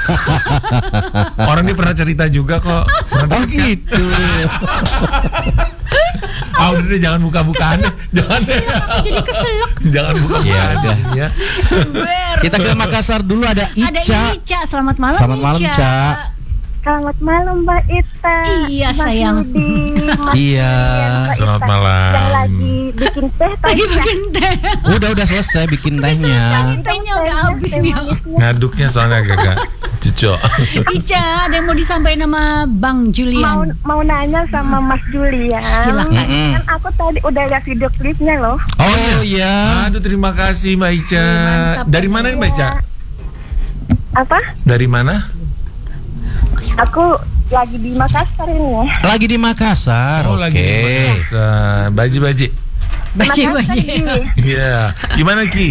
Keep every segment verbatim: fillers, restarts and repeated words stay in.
Orang ini pernah cerita juga kok. Oh gitu. Ah udah deh, jangan buka-bukaan deh. Jangan deh. Jadi keselak. Jangan buka-bukaan. Ya udah. Ya. Kita ke Makassar dulu, ada Ica. Ada Ica, selamat malam. Selamat malam, Ica. Ca. Selamat malam Mbak Ita. Iya, Mas sayang. Yudi, Mas Iya. Yudian, Mbak Selamat Ita. malam. Yang lagi bikin teh tadi Lagi ya. bikin teh. Udah udah selesai bikin tehnya. Tehnya udah habis Teh nih. manisnya. Ngaduknya soalnya agak cucok. Ica, ada yang mau disampaikan sama Bang Mau Julian? mau nanya sama Mas Julian. Silakan. Mm-mm. Kan aku tadi udah lihat video klipnya loh. Oh iya. Aduh, terima kasih Mbak Ica. Wih, mantap. Dari mana nih Mbak Ica? Apa? Dari mana? Aku lagi di Makassar ini ya. Lagi di Makassar. Oh, Oke. lagi di Makassar. Baji-baji. Baji-baji. Makassar, Ji. Iya. Gimana Ki?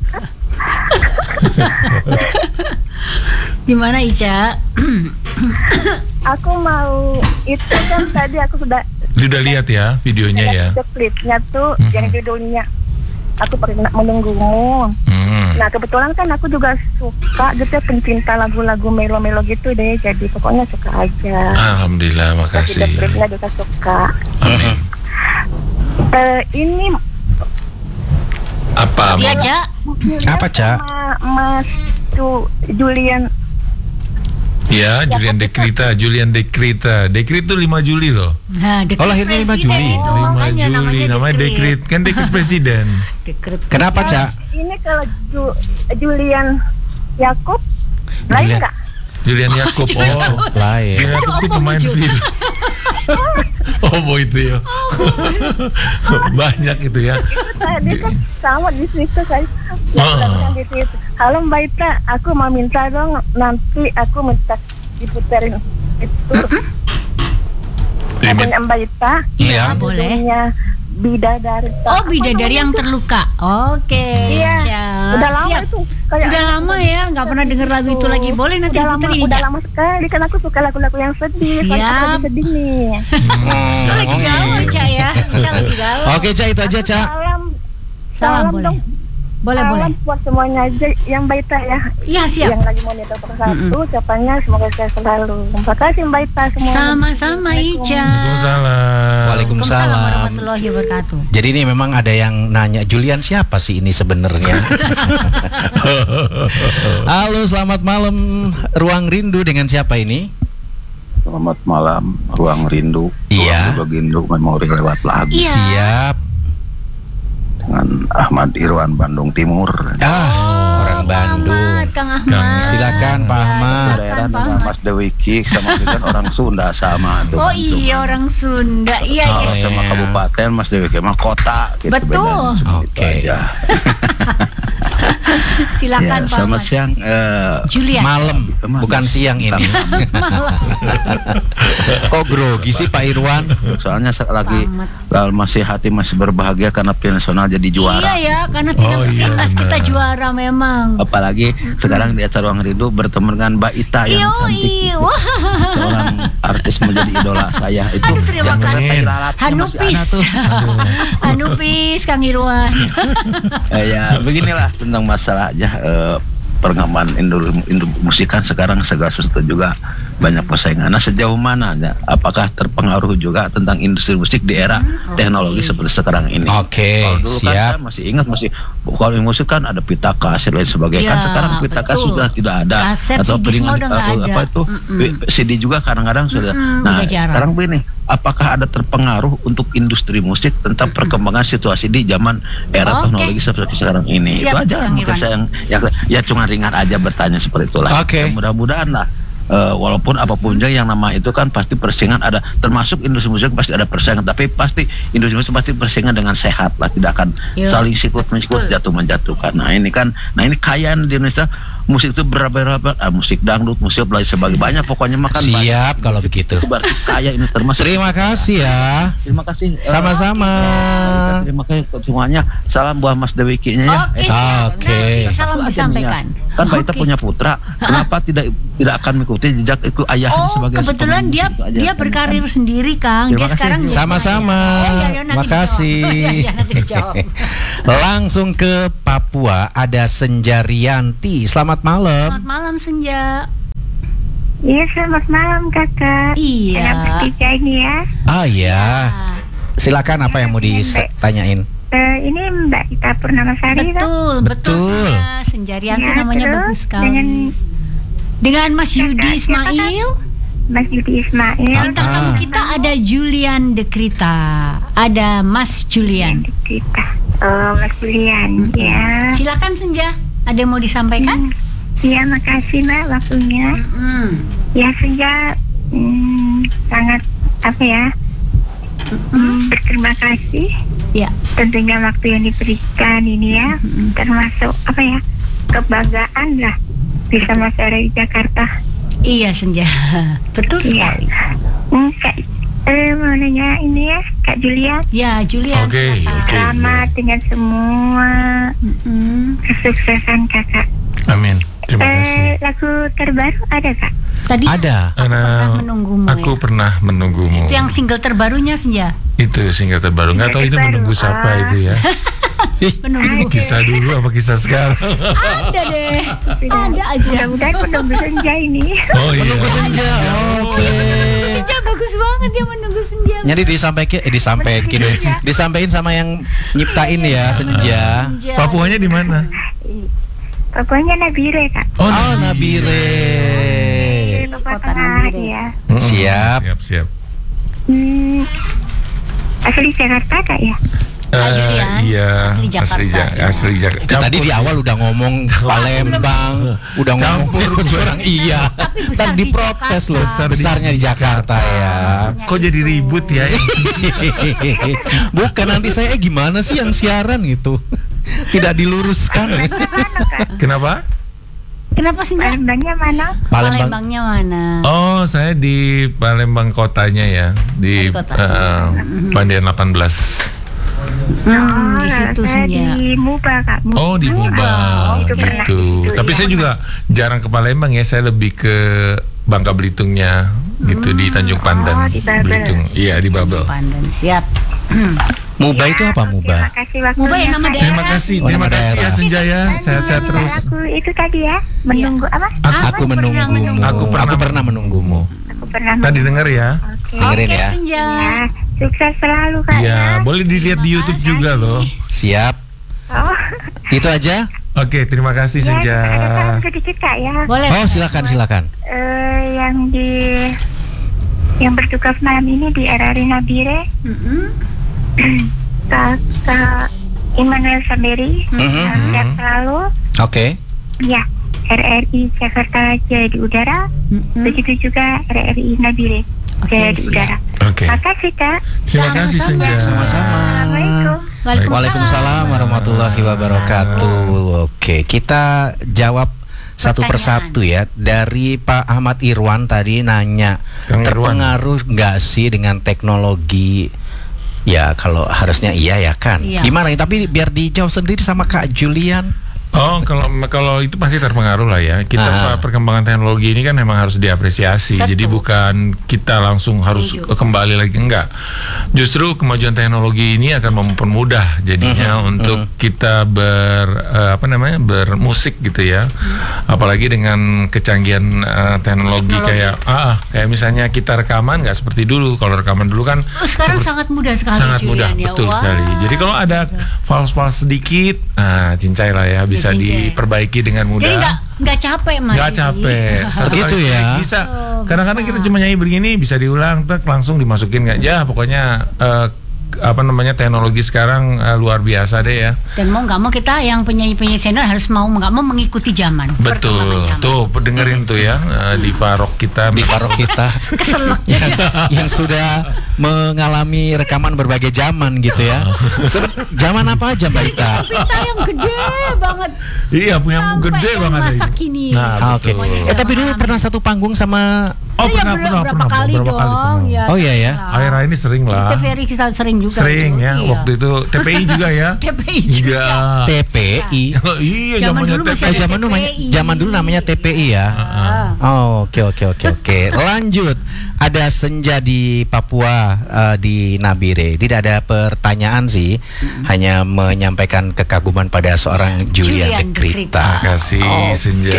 Gimana Ica? Aku mau itu kan tadi aku sudah Lu udah lihat ya videonya ya? lihat klipnya tuh Mhm. yang judulnya Aku Pernah Menunggumu. Hmm. Nah kebetulan kan aku juga suka gitu pencinta lagu-lagu melo-melo gitu deh. Jadi pokoknya suka aja. Alhamdulillah, makasih. Video klipnya juga suka. Amin. Eh, ini Apa? Iya, Ca. Apa, Ca? sama Mas Ju- Julian. Ya, Julian Dekrita, Julian Dekrita. Dekrit tuh lima Juli loh. Nah, dekret Oh, lahirnya lima presiden Juli. itu, lima makanya Juli, namanya Dekrit. Kan Dekrit presiden. Dekret. Kenapa, Ca? Ini kalau Ju- Julian Yakub lain Julian. nggak? Julian Yakob. Oh, Lain. Julian Yakob tuh pemain film. Oh, boy itu ya. Banyak itu ya. Tadi kan sama di situ kan. Ah. Yang di situ. Halo Mbak Ita, aku mau minta dong nanti aku minta diputerin itu. Limit. Lagunya Mbak Ita. Iya, Iya. boleh. Judulnya Bidadari. Oh, bidadari yang terluka. Oke, Iya. Ca. Udah lama Siap. itu. Kayak Udah lama ya, nggak pernah denger lagu itu lagi. Boleh nanti udah lama, diputerin, udah Ca. lama sekali kan aku suka lagu-lagu yang sedih. Soalnya Siap. aku lagi sedih nih. Lo lagi galau, Ca ya? Ca lagi galau. Oke, Ca, itu aja, Ca. Salam, Salam boleh. dong. Boleh, Salam boleh. buat semuanya aja yang Mbak Ita ya. Iya, siap. Yang lagi mau nyetor satu, siapanya semoga saya selalu. Terima kasih Mbak Ita semua. Sama-sama, Ica. Waalaikumsalam. Waalaikumsalam. warahmatullahi wabarakatuh. Jadi ini memang ada yang nanya, Julian siapa sih ini sebenarnya? Halo, selamat malam Ruang Rindu, dengan siapa ini? Selamat malam, Ruang Rindu. Iya. Ruang Rindu memori lewat lagu Iya. Siap. dengan Ahmad Irwan Bandung Timur. Ah, orang Bandung. Ahmad, Kang Ahmad. Kang- Silakan Pak Ahmad. Daerah Pak dengan Ahmad. Mas Dewi Ki sama dia kan orang Sunda sama tuh. Oh iya, orang Sunda. Iya, Oh, iya. sama iya. kabupaten Mas Dewi Ki mah kota gitu. Betul. bedanya. Oke. Itu aja. Silakan Ya, Pak selamat Ahmad. siang. eh, Julian. Malam, bukan siang ini. Kok grogi sih Pak Irwan? Soalnya se- lagi Ahmad. lalu masih hati masih berbahagia karena tim nasional jadi juara. Iya ya, karena tidak Oh, iya, timnas kita benar. juara memang. Apalagi sekarang di acara Ruang Rindu bertemu dengan Mbak Ita yang cantik. Iya, wah. Seorang artis menjadi idola saya itu. Aduh, terima yang kasih. ngeliat lalatnya masih Hanupis. ada tuh. Hanupis, Kang Irwan. Eh, ya beginilah tentang masalah aja eh, perkembangan industri, industri musik kan sekarang segala sesuatu juga banyak persaingan. Nah sejauh mana ya, apakah terpengaruh juga tentang industri musik di era Hmm, teknologi oke. seperti sekarang ini? Oke, Kalau dulu kan siap. saya masih ingat masih kalau di musik kan ada pita kaset lain sebagainya. Kan Ya, sekarang pita kaset betul. sudah tidak ada. Kaset, atau C D piringan semua udah nggak atau ada. apa itu Mm-mm. C D juga kadang-kadang sudah. Mm-mm, Nah udah jarang. sekarang begini, apakah ada terpengaruh untuk industri musik tentang perkembangan situasi di zaman era Oke. teknologi seperti sekarang ini? Siap, Itu aja Kang mungkin Irwan. saya yang ya, ya cuma ringan aja bertanya seperti itulah. Oke. Ya, mudah-mudahan lah. eh, walaupun apapun juga yang nama itu kan pasti persaingan ada, termasuk industri musik pasti ada persaingan, tapi pasti industri musik pasti persaingan dengan sehat lah, tidak akan Yo. saling sikut mensikut, jatuh menjatuhkan. Nah ini kan, nah ini kayaan di Indonesia musik itu berapa-berapa, ah, musik dangdut, musik lain sebagainya, banyak pokoknya makan Siap kalau begitu. itu berarti kaya ini termasuk. Terima kasih ya. Terima kasih. eh, Sama-sama. kita terima kasih untuk semuanya. Salam buat Mas Dewi Ki-nya ya. Oke, Eh, siap. Oke. Nanti salam satu aja disampaikan. nih ya. Kan Mbak Ita Oke. punya putra, kenapa tidak tidak akan mengikuti jejak itu ayahnya Oh, sebagai kebetulan seorang dia musik, itu aja. dia berkarir sendiri, Kang. Terima Dia kasih. sekarang Sama-sama. Oh, iya, iya, nanti Makasih. dijawab. Oh, iya, iya, nanti dijawab. Langsung ke Papua, ada Senjarianti. Selamat malam. Selamat malam, Senja. Iya, selamat malam kakak. Iya. Anak bertiga ini ya. Ah iya. Silakan apa yang mau ditanyain? Eh, ini Mbak Ita Purnamasari kan? Betul, betul. Betul. Senja. Senjarianto Ya, namanya terus bagus sekali. dengan Dengan Mas Yudi Kakak, siapa, Ismail. Mas Yudi Ismail. Bintang tamu Ah. kita ada Julian Dekrita. Ada Mas Julian. Kita. Oh, Mas Julian. Ya. Silakan Senja. Ada yang mau disampaikan? Hmm. Iya, makasih Mbak waktunya. Hmm. Ya, Senja hmm, sangat apa ya? Hmm, berterima kasih. Ya. Tentunya waktu yang diberikan ini ya, termasuk apa ya? Kebanggaan lah bisa masuk ada di Jakarta. Iya Senja. Betul Iya. sekali. Hmm, Kak, eh, mau nanya ini ya, Kak Julia. Ya Julian. Oke, silakan. oke. Selamat dengan semua Mm-mm. kesuksesan kakak. Amin. Terima Eh, kasih. lagu terbaru ada kak? Tadi Ada. Aku Ana- pernah menunggumu. Aku ya. pernah menunggumu. Itu yang single terbarunya Senja. Itu single terbaru. Nggak tahu itu Terbaru. menunggu siapa Ah. itu ya. Menunggu. Kisah dulu apa kisah sekarang? Ada deh. Ada aja. Mudah-mudahan menunggu senja ini. Oh iya. Menunggu senja. Oke. Senja bagus banget dia menunggu senja. Jadi disampaikan, eh, disampaikan, disampaikan sama yang nyiptain ya Senja. Senja. Papuanya di mana? Pokoknya Nabire kak. Oh, Oh Nabire. Lupa Kota Tengah Nabire. ya. Mm-mm. Siap. Siap, siap. Hmm, asli Jakarta kak ya? Eh, Julian, iya, asli Jakarta, asli, Ja- ya. asli Jakarta. Itu tadi di awal udah ngomong Palembang, udah ngomong orang iya. besar Tadi di diprotes Jakarta. loh, besarnya di Jakarta ya. Kok jadi ribut ya? Bukan nanti saya eh, gimana sih yang siaran gitu. Tidak diluruskan. Mana kak? Kenapa? Kenapa Senja? Palembangnya mana? Palembang. Palembangnya mana? Oh, saya di Palembang kotanya ya, di Oh, di kota. eh, Pandian delapan belas. Hmm, di Oh, situ saya Senja. di Muba kak. Muba. Oh, di Muba Oh, itu pernah gitu. itu, Tapi iya. saya juga jarang ke Palembang ya, saya lebih ke Bangka Belitungnya gitu di Tanjung Pandan, Oh, di Babel. Belitung. Iya, di Babel. Pandan siap. Muba itu apa Muba? Terima kasih waktunya. Muba yang nama Kak, daerah. Terima kasih, Oh, terima nama kasih ya daerah. Senjaya, sehat-sehat terus. Aku itu tadi ya menunggu apa? Aku, Aku pernah menunggumu. menunggu. Aku pernah- Aku pernah menunggumu. Aku pernah. Tadi menunggu. dengar ya. Oke. Dengerin Oke ya. Senja. Ya, sukses selalu kak ya. Iya, boleh dilihat di YouTube juga loh. Siap. Oh, Itu aja. Oke, terima kasih ya, Senja. ada salam sedikit kak ya. Boleh. Oh silakan silakan. Eh, yang di yang bertugas malam ini di R R I Nabire, Mm-mm. Kakak Immanuel Samberi, Mhm. sehat selalu. Oke. Ya, R R I Jakarta Jaya di Udara, Mm-mm. begitu juga R R I Nabire Oke, Jaya di siap. Udara. Oke. Makasih kak. Terima kasih Sama-sama. Senja. Sama-sama. Assalamualaikum. Waalaikumsalam warahmatullahi wabarakatuh. Oke, kita jawab satu Pertanyaan. persatu ya. Dari Pak Ahmad Irwan tadi nanya, Kang Irwan. terpengaruh nggak sih dengan teknologi? Ya kalau harusnya iya ya kan. Iya. Gimana? Tapi biar dijawab sendiri sama Kak Julian. Oh, kalau kalau itu pasti terpengaruh lah ya. Kita Ah. perkembangan teknologi ini kan memang harus diapresiasi. Betul. Jadi bukan kita langsung harus Setuju. kembali lagi, enggak. Justru kemajuan teknologi ini akan mempermudah jadinya Mhm, untuk mhm. kita ber eh, apa namanya? bermusik gitu ya. Apalagi dengan kecanggihan eh, teknologi, Teknologi. kayak ah ah, kayak misalnya kita rekaman nggak seperti dulu. Kalau rekaman dulu kan Oh, sekarang seperti- sangat mudah sekali sangat Julian, mudah, ya. betul Wah. sekali. Jadi kalau ada fals-fals sedikit, nah cincai lah ya, bisa cincai. diperbaiki dengan mudah. Jadi nggak nggak capek mas. Nggak capek. Satu Begitu kali ya. bisa. Oh, Kadang-kadang bisa. kita cuma nyanyi begini bisa diulang, tek langsung dimasukin nggak? Ya pokoknya eh, apa namanya teknologi sekarang eh, luar biasa deh ya. Dan mau nggak mau kita yang penyanyi-penyanyi senior harus mau nggak mau mengikuti zaman. Betul. perkembangan zaman. Tuh dengerin tuh ya eh, diva rock kita. Di Farok kita Keselak. yang, yang sudah mengalami rekaman berbagai zaman gitu ya. Sebe- Zaman apa aja Mbak Ita? Kita yang gede banget. Iya punya Sampai gede yang banget. masa ini. kini. Nah, Ah, Oke. betul. Eh tapi dulu pernah satu panggung sama. Oh Iya, pernah belum, pernah berapa pernah kali beberapa kali dong. pernah. Ya, Oh, iya, ya. Akhir ini sering lah. Kita very kita sering juga. Sering tuh. ya Iya. waktu itu T P I juga ya. T P I juga. Iya. T P I. Iya Zaman zamannya dulu T P I. masih Eh ada zaman dulu namanya T P I. zaman dulu namanya T P I ya. Ah. Oh, Oke oke oke oke. Lanjut. Ada senja di Papua uh, di Nabire. Tidak ada pertanyaan sih, mm-hmm. hanya menyampaikan kekaguman pada seorang Julian, Julian de Krita. Terima kasih Senja.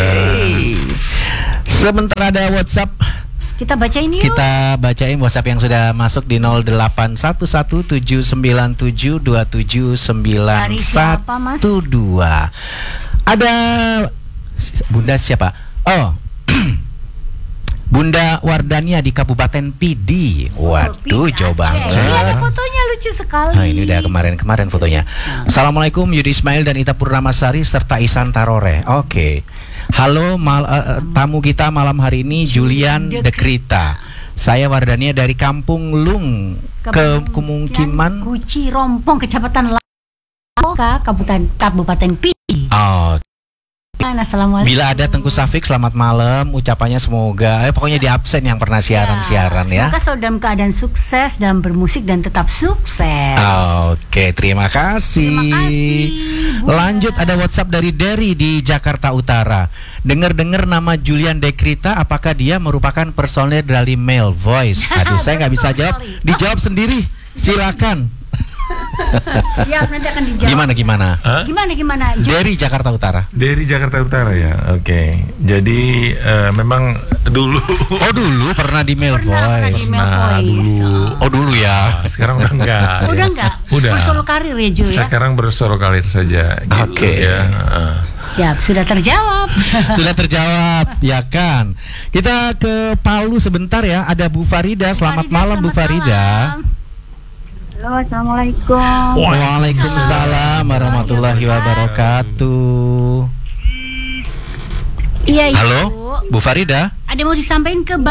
Sebentar ada WhatsApp. Kita bacain yuk. Kita bacain WhatsApp yang sudah masuk di nol delapan satu satu tujuh sembilan tujuh dua tujuh sembilan satu dua. Ada Bunda siapa? Oh. Bunda Wardania di Kabupaten Pidi. Waduh, jauh banget. Ini ada fotonya lucu sekali. Nah, ini udah kemarin-kemarin fotonya. Assalamualaikum Yudi Ismail dan Ita Purnamasari serta Isan Tarore. Oke. Halo mal, uh, tamu kita malam hari ini Julian de Krita. Saya Wardania dari Kampung Lung ke Kemungkiman Kuci Rompong, Kecamatan Laka, Kabupaten Kabupaten Pidi. Oh. Assalamualaikum. Bila ada Tengku Safik, selamat malam. Ucapannya semoga, eh, pokoknya di absen yang pernah siaran-siaran ya. Semoga selalu dalam keadaan sukses dalam bermusik dan tetap sukses. Oke, terima kasih. Terima kasih. Bunda. Lanjut, ada WhatsApp dari Derry di Jakarta Utara. Dengar-dengar nama Julian de Krita, apakah dia merupakan personel dari Male Voice? Aduh, saya nggak bisa jawab. Dijawab sendiri. Silakan. Ya, nanti akan dijawab. Gimana gimana? Hah? Gimana gimana? Dari Jakarta Utara. Dari Jakarta Utara ya. Oke. Jadi eh, memang dulu. Oh dulu pernah di Male Pernah, Voice. pernah di Male Nah, Voice. dulu. Oh dulu ya. Ah, sekarang udah enggak. Udah enggak? Udah. Bersolo karir ya Jul ya? Sekarang bersolo karir saja. Gitu, Oke. ya. Ah. Siap, sudah terjawab. Sudah terjawab, ya kan. Kita ke Palu sebentar ya. Ada Bu Farida. Selamat Farida, malam Bu selamat Farida. malam. Halo, assalamualaikum. Waalaikumsalam warahmatullahi wabarakatuh. Iya, Ibu. Halo, Bu Farida. Ada mau disampaikan ke